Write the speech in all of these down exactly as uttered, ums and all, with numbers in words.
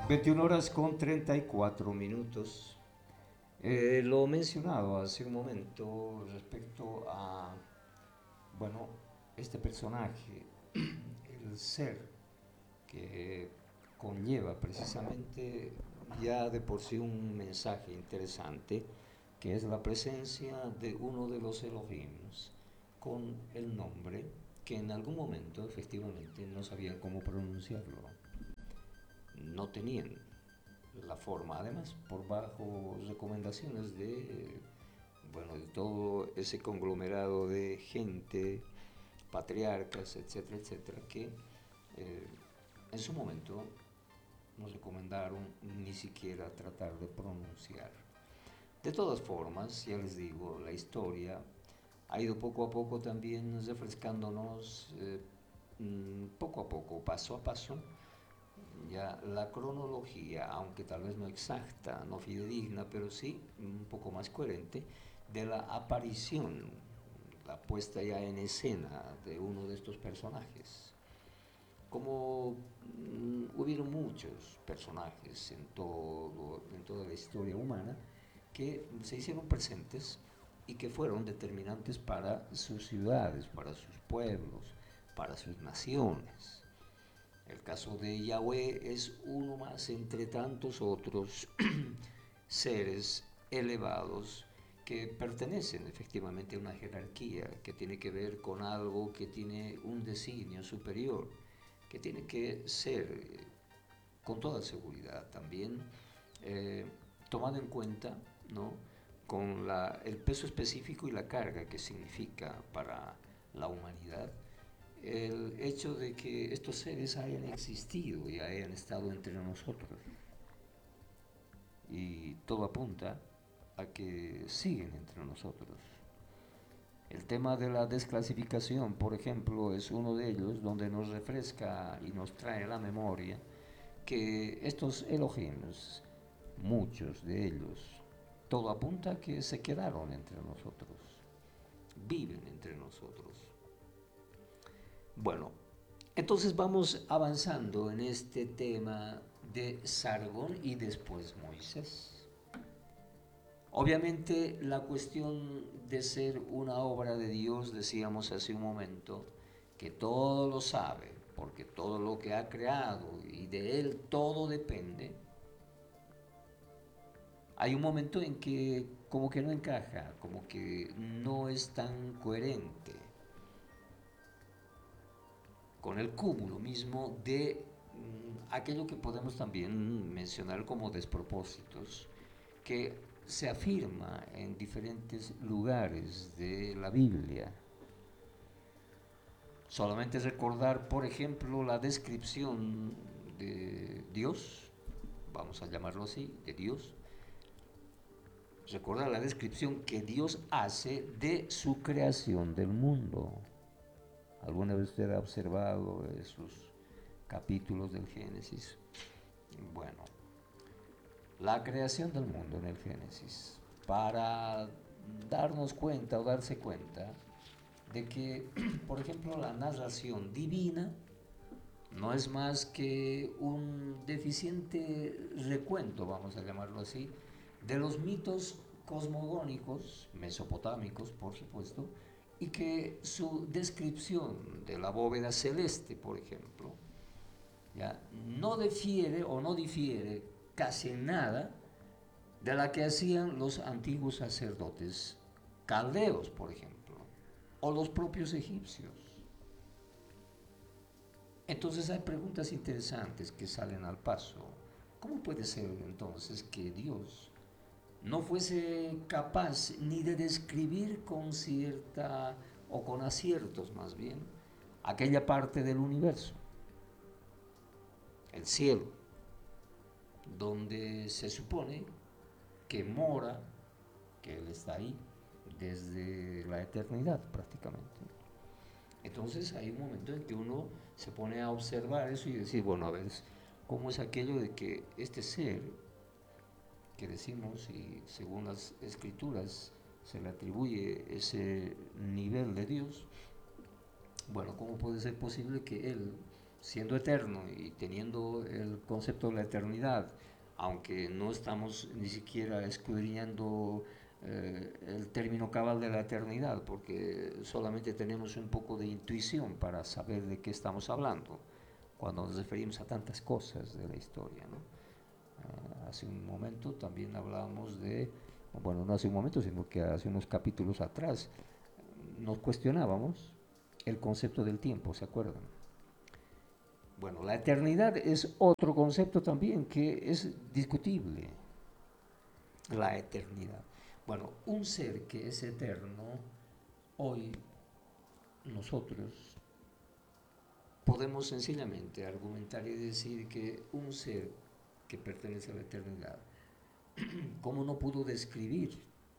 veintiuna horas con treinta y cuatro minutos. Eh, lo mencionado hace un momento respecto a, bueno, este personaje, el ser que conlleva precisamente ya de por sí un mensaje interesante, que es la presencia de uno de los Elohims con el nombre que en algún momento efectivamente no sabían cómo pronunciarlo, no tenían la forma, además por bajo recomendaciones de, bueno, de todo ese conglomerado de gente, patriarcas, etcétera, etcétera, que eh, en su momento nos recomendaron ni siquiera tratar de pronunciar. De todas formas, ya les digo, la historia ha ido poco a poco también refrescándonos, eh, mm, poco a poco, paso a paso, ya la cronología, aunque tal vez no exacta, no fidedigna, pero sí un poco más coherente, de la aparición, la puesta ya en escena de uno de estos personajes. Como mm, hubieron muchos personajes en, todo, en toda la historia humana que se hicieron presentes y que fueron determinantes para sus ciudades, para sus pueblos, para sus naciones. El caso de Yahweh es uno más entre tantos otros seres elevados que pertenecen efectivamente a una jerarquía que tiene que ver con algo que tiene un designio superior, que tiene que ser, eh, con toda seguridad también, eh, tomado en cuenta, ¿no?, con la, el peso específico y la carga que significa para la humanidad el hecho de que estos seres hayan existido y hayan estado entre nosotros. Y todo apunta a que siguen entre nosotros. El tema de la desclasificación, por ejemplo, es uno de ellos donde nos refresca y nos trae a la memoria que estos Elohims, muchos de ellos, todo apunta a que se quedaron entre nosotros, viven entre nosotros. Bueno, entonces vamos avanzando en este tema de Sargón y después Moisés. Obviamente la cuestión de ser una obra de Dios, decíamos hace un momento, que todo lo sabe, porque todo lo que ha creado y de Él todo depende, hay un momento en que como que no encaja, como que no es tan coherente con el cúmulo mismo de mm, aquello que podemos también mencionar como despropósitos, que se afirma en diferentes lugares de la Biblia. Solamente recordar, por ejemplo, la descripción de Dios, vamos a llamarlo así, de Dios, recordar la descripción que Dios hace de su creación del mundo. ¿Alguna vez usted ha observado esos capítulos del Génesis? Bueno, la creación del mundo en el Génesis, para darnos cuenta o darse cuenta de que, por ejemplo, la narración divina no es más que un deficiente recuento, vamos a llamarlo así, de los mitos cosmogónicos, mesopotámicos, por supuesto, y que su descripción de la bóveda celeste, por ejemplo, ya no difiere o no difiere casi nada de la que hacían los antiguos sacerdotes caldeos, por ejemplo, o los propios egipcios. Entonces hay preguntas interesantes que salen al paso. ¿Cómo puede ser entonces que Dios no fuese capaz ni de describir con cierta, o con aciertos más bien, aquella parte del universo, el cielo, donde se supone que mora, que Él está ahí desde la eternidad prácticamente? Entonces hay un momento en que uno se pone a observar eso y decir, bueno, a ver, ¿cómo es aquello de que este ser que decimos y según las escrituras se le atribuye ese nivel de Dios? Bueno, ¿cómo puede ser posible que Él siendo eterno y teniendo el concepto de la eternidad, aunque no estamos ni siquiera escudriñando eh, el término cabal de la eternidad, porque solamente tenemos un poco de intuición para saber de qué estamos hablando cuando nos referimos a tantas cosas de la historia, ¿no? Eh, hace un momento también hablábamos de, bueno, no hace un momento, sino que hace unos capítulos atrás, nos cuestionábamos el concepto del tiempo, ¿se acuerdan? Bueno, la eternidad es otro concepto también que es discutible, la eternidad. Bueno, un ser que es eterno, hoy nosotros podemos sencillamente argumentar y decir que un ser que pertenece a la eternidad, ¿cómo no pudo describir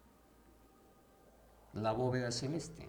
la bóveda celeste?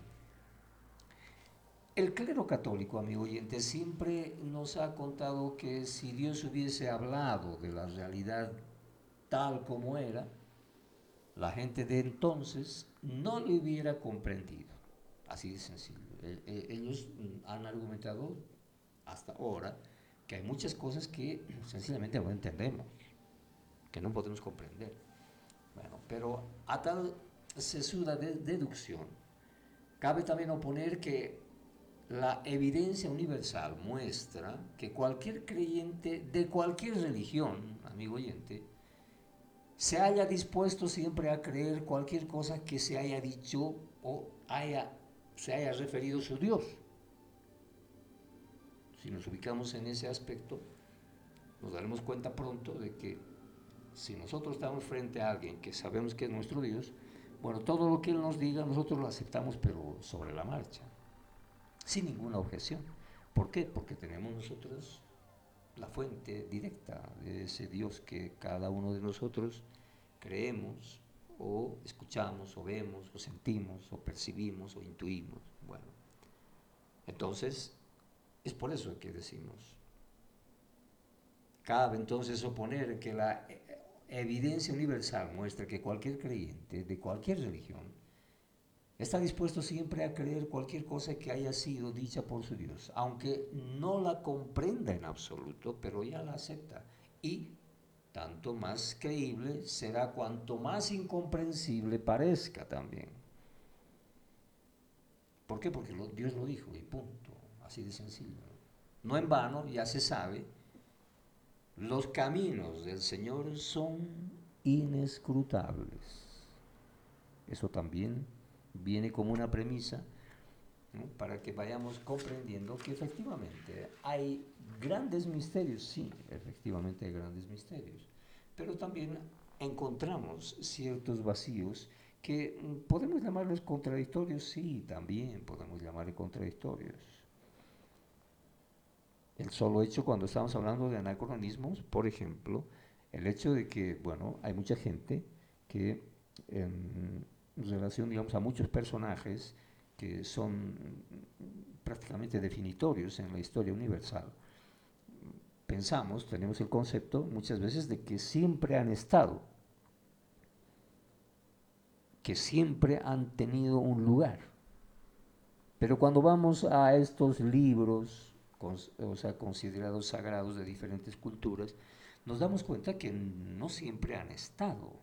El clero católico, amigo oyente, siempre nos ha contado que si Dios hubiese hablado de la realidad tal como era, la gente de entonces no lo hubiera comprendido. Así de sencillo. Ellos han argumentado hasta ahora que hay muchas cosas que sencillamente no entendemos, que no podemos comprender. Bueno, pero a tal sesuda de deducción, cabe también oponer que la evidencia universal muestra que cualquier creyente de cualquier religión, amigo oyente, se haya dispuesto siempre a creer cualquier cosa que se haya dicho o haya, se haya referido a su Dios. Si nos ubicamos en ese aspecto, nos daremos cuenta pronto de que si nosotros estamos frente a alguien que sabemos que es nuestro Dios, bueno, todo lo que Él nos diga nosotros lo aceptamos, pero sobre la marcha, sin ninguna objeción. ¿Por qué? Porque tenemos nosotros la fuente directa de ese Dios que cada uno de nosotros creemos o escuchamos o vemos o sentimos o percibimos o intuimos. Bueno, entonces es por eso que decimos, cabe entonces oponer que la evidencia universal muestra que cualquier creyente de cualquier religión está dispuesto siempre a creer cualquier cosa que haya sido dicha por su Dios, aunque no la comprenda en absoluto, pero ya la acepta. Y tanto más creíble será cuanto más incomprensible parezca también. ¿Por qué? Porque lo, Dios lo dijo y punto, así de sencillo. No en vano, ya se sabe, los caminos del Señor son inescrutables. Eso también viene como una premisa, ¿no?, para que vayamos comprendiendo que efectivamente hay grandes misterios, sí, efectivamente hay grandes misterios, pero también encontramos ciertos vacíos que podemos llamarlos contradictorios, sí, también podemos llamarlos contradictorios. El solo hecho cuando estamos hablando de anacronismos, por ejemplo, el hecho de que, bueno, hay mucha gente que en relación, digamos, a muchos personajes que son prácticamente definitorios en la historia universal, pensamos, tenemos el concepto muchas veces de que siempre han estado, que siempre han tenido un lugar. Pero cuando vamos a estos libros, o sea, considerados sagrados de diferentes culturas, nos damos cuenta que no siempre han estado.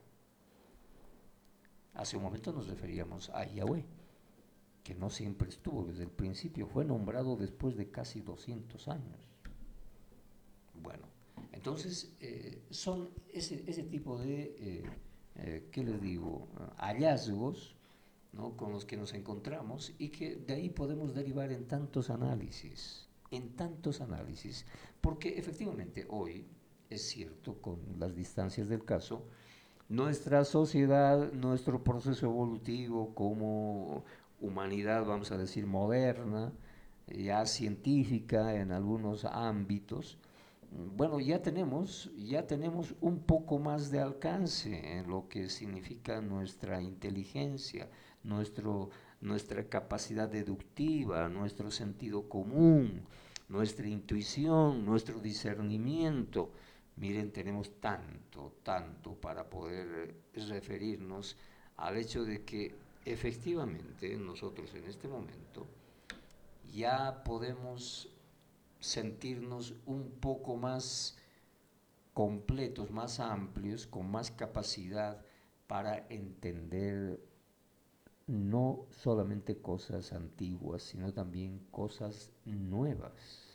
Hace un momento nos referíamos a Yahweh, que no siempre estuvo desde el principio, fue nombrado después de casi doscientos años. Bueno, entonces eh, son ese, ese tipo de, eh, eh, ¿qué les digo?, hallazgos, ¿no?, con los que nos encontramos y que de ahí podemos derivar en tantos análisis, en tantos análisis, porque efectivamente hoy, es cierto, con las distancias del caso, nuestra sociedad, nuestro proceso evolutivo como humanidad, vamos a decir, moderna, ya científica en algunos ámbitos, bueno, ya tenemos, ya tenemos un poco más de alcance en lo que significa nuestra inteligencia, nuestro, nuestra capacidad deductiva, nuestro sentido común, nuestra intuición, nuestro discernimiento. Miren, tenemos tanto, tanto para poder referirnos al hecho de que efectivamente nosotros en este momento ya podemos sentirnos un poco más completos, más amplios, con más capacidad para entender no solamente cosas antiguas, sino también cosas nuevas.